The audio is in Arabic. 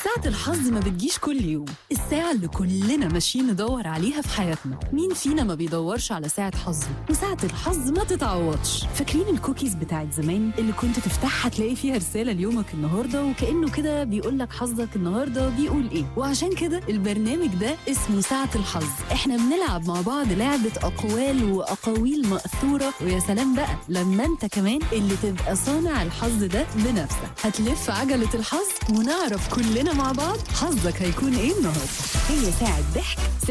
ساعة الحظ ما بتجيش كل يوم، الساعة اللي كلنا ماشيين ندور عليها في حياتنا. مين فينا ما بيدورش على ساعة حظه؟ وساعة الحظ ما تتعوضش. فاكرين الكوكيز بتاعت زمان اللي كنت تفتحها تلاقي فيها رسالة ليومك النهاردة، وكأنه كده بيقول لك حظك النهاردة بيقول ايه؟ وعشان كده البرنامج ده اسمه ساعة الحظ. احنا بنلعب مع بعض لعبة أقوال وأقاويل مأثورة، ويا سلام بقى لما انت كمان اللي تبقى صانع الحظ ده بنفسك. هتلف عجلة الحظ ونعرف كلنا مع بعض حظك هيكون ايه النهاردة. هي ساعة ضحك،